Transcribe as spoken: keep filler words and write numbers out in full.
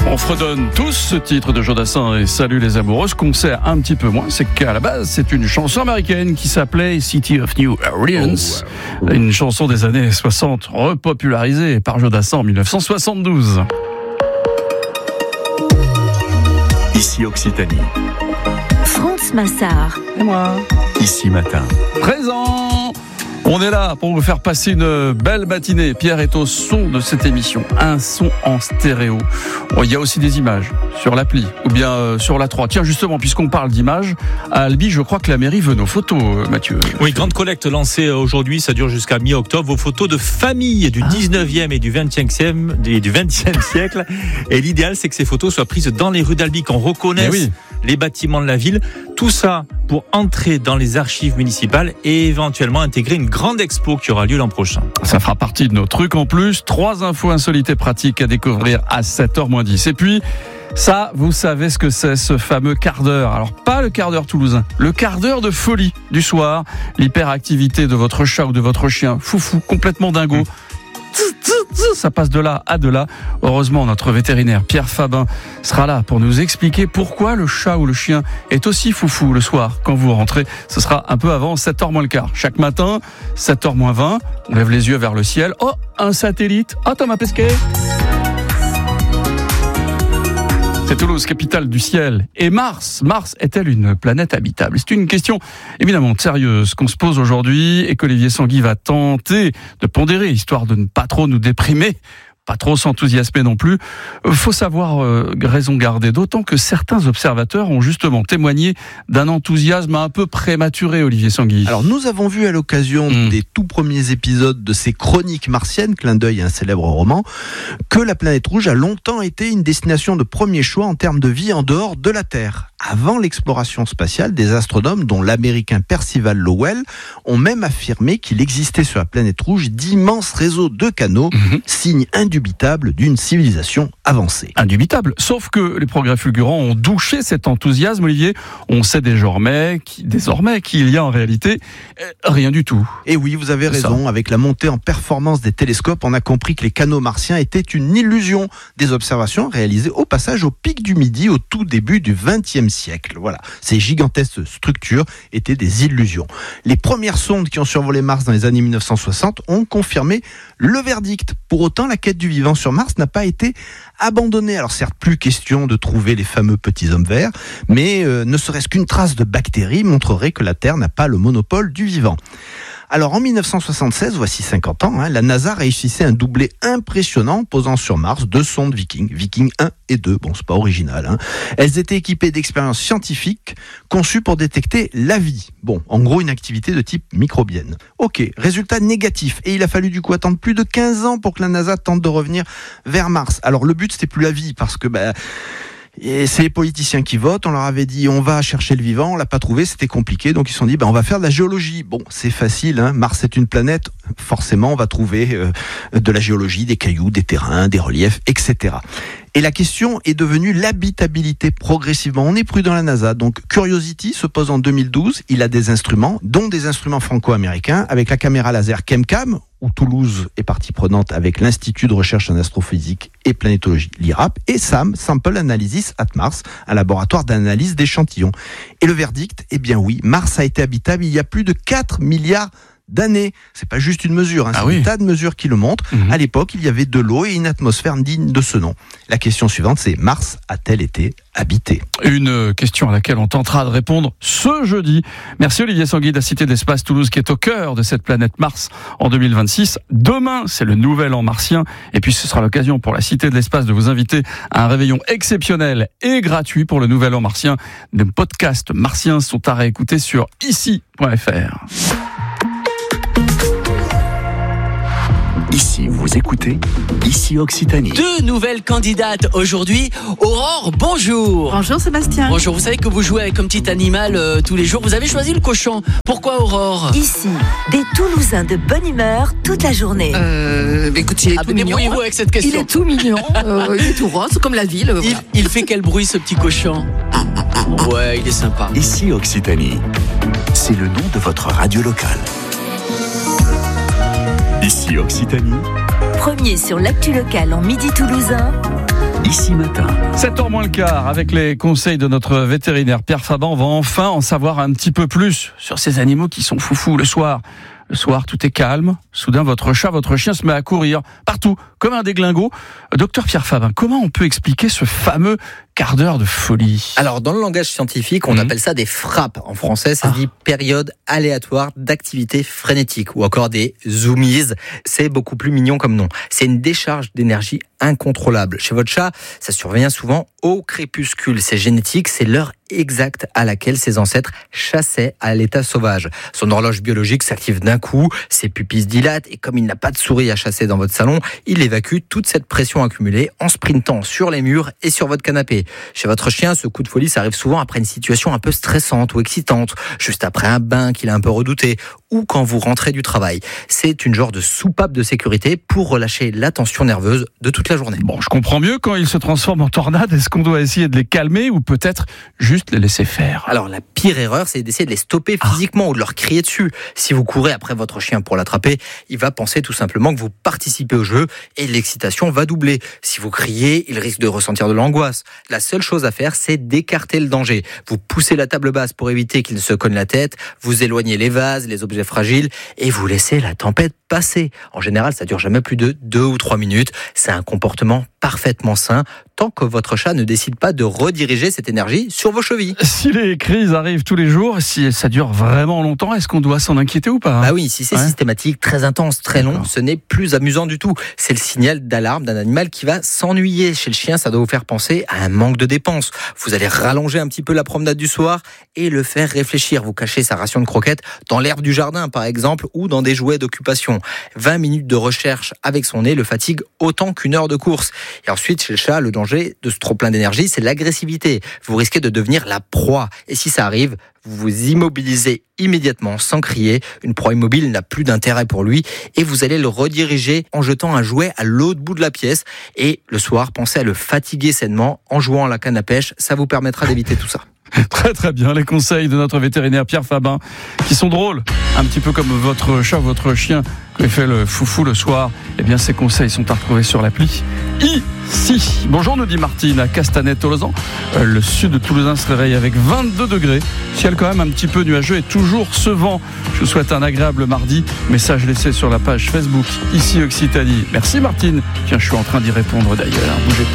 On fredonne tous ce titre de Jodassin et Salut les amoureux. Ce qu'on sait un petit peu moins, c'est qu'à la base, c'est une chanson américaine qui s'appelait City of New Orleans. Oh, ouais. Une chanson des années soixante, repopularisée par Jodassin en dix-neuf cent soixante-douze. Ici Occitanie. France Massard. Et moi. Ici Matin. Présent. On est là pour vous faire passer une belle matinée. Pierre est au son de cette émission. Un son en stéréo. Bon, il y a aussi des images sur l'appli ou bien euh, sur la trois. Tiens, justement, puisqu'on parle d'images, à Albi, je crois que la mairie veut nos photos, euh, Mathieu. Oui, grande collecte lancée aujourd'hui. Ça dure jusqu'à mi-octobre. Vos photos de famille du dix-neuvième et du vingtième siècle. Et l'idéal, c'est que ces photos soient prises dans les rues d'Albi, qu'on reconnaisse oui. les bâtiments de la ville. Tout ça pour entrer dans les archives municipales et éventuellement intégrer une grande expo qui aura lieu l'an prochain. Ça fera partie de nos trucs en plus. Trois infos insolites et pratiques à découvrir à sept heures moins dix. Et puis, ça, vous savez ce que c'est, ce fameux quart d'heure. Alors, pas le quart d'heure toulousain, le quart d'heure de folie du soir. L'hyperactivité de votre chat ou de votre chien, foufou, complètement dingo. Mmh. Ça passe de là à de là. Heureusement, notre vétérinaire Pierre Fabin sera là pour nous expliquer pourquoi le chat ou le chien est aussi foufou le soir quand vous rentrez. Ce sera un peu avant sept heures moins le quart. Chaque matin, sept heures moins vingt, on lève les yeux vers le ciel. Oh, un satellite. Ah, Thomas Pesquet. C'est Toulouse, capitale du ciel. Et Mars, Mars est-elle une planète habitable ? C'est une question évidemment sérieuse qu'on se pose aujourd'hui et qu'Olivier Sanguy va tenter de pondérer, histoire de ne pas trop nous déprimer, pas trop s'enthousiasmer non plus. Faut savoir euh, raison garder, d'autant que certains observateurs ont justement témoigné d'un enthousiasme un peu prématuré, Olivier Sanguy. Alors nous avons vu à l'occasion mmh. des tout premiers épisodes de ces chroniques martiennes, clin d'œil à un célèbre roman, que la planète rouge a longtemps été une destination de premier choix en termes de vie en dehors de la Terre. Avant l'exploration spatiale, des astronomes, dont l'américain Percival Lowell, ont même affirmé qu'il existait sur la planète rouge d'immenses réseaux de canaux, mmh. signe indubitable d'une civilisation avancée. Indubitable, sauf que les progrès fulgurants ont douché cet enthousiasme, Olivier. On sait désormais, désormais qu'il y a en réalité rien du tout. Et oui, vous avez raison, ça. Avec la montée en performance des télescopes, on a compris que les canaux martiens étaient une illusion. Des observations réalisées au passage au pic du Midi au tout début du vingtième siècle. Voilà, ces gigantesques structures étaient des illusions. Les premières sondes qui ont survolé Mars dans les années mille neuf cent soixante ont confirmé le verdict. Pour autant, la quête du vivant sur Mars n'a pas été abandonnée. Alors certes, plus question de trouver les fameux petits hommes verts, mais euh, ne serait-ce qu'une trace de bactéries montrerait que la Terre n'a pas le monopole du vivant. Alors en mille neuf cent soixante-seize, voici cinquante ans, hein, la NASA réussissait un doublé impressionnant posant sur Mars deux sondes Viking, Viking un et deux, bon c'est pas original. Hein. Elles étaient équipées d'expériences scientifiques conçues pour détecter la vie. Bon, en gros une activité de type microbienne. Ok, résultat négatif. Et il a fallu du coup attendre plus de quinze ans pour que la NASA tente de revenir vers Mars. Alors le but c'était plus la vie parce que... Bah, Et c'est les politiciens qui votent, on leur avait dit on va chercher le vivant, on l'a pas trouvé, c'était compliqué, donc ils se sont dit ben on va faire de la géologie. Bon, c'est facile, hein. Mars est une planète, forcément on va trouver euh, de la géologie, des cailloux, des terrains, des reliefs, et cetera. Et la question est devenue l'habitabilité progressivement. On est prudent à la NASA, donc Curiosity se pose en deux mille douze, il a des instruments, dont des instruments franco-américains, avec la caméra laser ChemCam, où Toulouse est partie prenante avec l'Institut de recherche en astrophysique et planétologie, l'I R A P, et SAM, Sample Analysis at Mars, un laboratoire d'analyse d'échantillons. Et le verdict, eh bien oui, Mars a été habitable il y a plus de quatre milliards d'années. C'est pas juste une mesure, hein, c'est ah oui. un tas de mesures qui le montrent. Mmh. À l'époque, il y avait de l'eau et une atmosphère digne de ce nom. La question suivante, c'est Mars a-t-elle été habitée ? Une question à laquelle on tentera de répondre ce jeudi. Merci Olivier Sanguy de la Cité de l'Espace Toulouse qui est au cœur de cette planète Mars en deux mille vingt-six. Demain, c'est le nouvel an martien. Et puis ce sera l'occasion pour la Cité de l'Espace de vous inviter à un réveillon exceptionnel et gratuit pour le nouvel an martien. Les podcasts martiens sont à réécouter sur ici point f r. Ici, vous écoutez Ici Occitanie. Deux nouvelles candidates aujourd'hui. Aurore, bonjour. Bonjour Sébastien. Bonjour, vous savez que vous jouez avec un petit animal euh, tous les jours. Vous avez choisi le cochon. Pourquoi Aurore ? Ici, des Toulousains de bonne humeur toute la journée. Euh, bah écoute, il est ah, tout mignon. Débrouillez-vous avec cette question. Il est tout mignon, euh, il est tout rose, comme la ville. Il, voilà. il fait quel bruit ce petit cochon ? Ouais, il est sympa. Ici Occitanie, c'est le nom de votre radio locale. Ici Occitanie. Premier sur l'actu locale en midi toulousain. Ici Matin. sept heures moins le quart, avec les conseils de notre vétérinaire Pierre Faban, on va enfin en savoir un petit peu plus sur ces animaux qui sont foufous le soir. Le soir, tout est calme. Soudain, votre chat, votre chien se met à courir partout, comme un déglingo. Docteur Pierre Faban, comment on peut expliquer ce fameux quart d'heure de folie ? Alors, dans le langage scientifique, on mmh. appelle ça des frappes. En français, ça ah. se dit période aléatoire d'activité frénétique ou encore des zoomies. C'est beaucoup plus mignon comme nom. C'est une décharge d'énergie incontrôlable. Chez votre chat, ça survient souvent au crépuscule. C'est génétique, c'est l'heure exacte à laquelle ses ancêtres chassaient à l'état sauvage. Son horloge biologique s'active d'un coup, ses pupilles se dilatent et comme il n'a pas de souris à chasser dans votre salon, il évacue toute cette pression accumulée en sprintant sur les murs et sur votre canapé. Chez votre chien, ce coup de folie, ça arrive souvent après une situation un peu stressante ou excitante, juste après un bain qu'il a un peu redouté ou quand vous rentrez du travail. C'est une genre de soupape de sécurité pour relâcher la tension nerveuse de toute la journée. Bon, je comprends mieux quand ils se transforment en tornades. Est-ce qu'on doit essayer de les calmer ou peut-être juste les laisser faire ? Alors, la pire erreur, c'est d'essayer de les stopper physiquement ah. ou de leur crier dessus. Si vous courez après votre chien pour l'attraper, il va penser tout simplement que vous participez au jeu et l'excitation va doubler. Si vous criez, il risque de ressentir de l'angoisse. La seule chose à faire, c'est d'écarter le danger. Vous poussez la table basse pour éviter qu'il ne se cogne la tête, vous éloignez les vases, les objets fragiles et vous laissez la tempête passer. En général, ça dure jamais plus de deux ou trois minutes. C'est un comportement parfaitement sain tant que votre chat ne décide pas de rediriger cette énergie sur vos chevilles. Si les crises arrivent tous les jours, si ça dure vraiment longtemps, est-ce qu'on doit s'en inquiéter ou pas ? Bah oui, si c'est ouais. systématique, très intense, très long, D'accord. ce n'est plus amusant du tout. C'est le signal d'alarme d'un animal qui va s'ennuyer. Chez le chien, ça doit vous faire penser à un manque de dépenses. Vous allez rallonger un petit peu la promenade du soir et le faire réfléchir. Vous cachez sa ration de croquettes dans l'herbe du jardin, par exemple, ou dans des jouets d'occupation. vingt minutes de recherche avec son nez le fatigue autant qu'une heure de course. Et ensuite, chez le chat, le danger de ce trop-plein d'énergie, c'est l'agressivité. Vous risquez de devenir la proie. Et si ça arrive, vous vous immobilisez immédiatement sans crier. Une proie immobile n'a plus d'intérêt pour lui et vous allez le rediriger en jetant un jouet à l'autre bout de la pièce. Et le soir, pensez à le fatiguer sainement en jouant à la canne à pêche. Ça vous permettra d'éviter tout ça. Très très bien, les conseils de notre vétérinaire Pierre Faban, qui sont drôles, un petit peu comme votre chat, votre chien, qui fait le foufou le soir. Eh bien, ces conseils sont à retrouver sur l'appli Ici. Bonjour, nous dit Martine, à Castanet-Tolosan. Euh, le sud de Toulousain se réveille avec vingt-deux degrés. Ciel quand même un petit peu nuageux et toujours ce vent. Je vous souhaite un agréable mardi. Message laissé sur la page Facebook Ici Occitanie. Merci Martine. Tiens, je suis en train d'y répondre d'ailleurs. Bougez pas.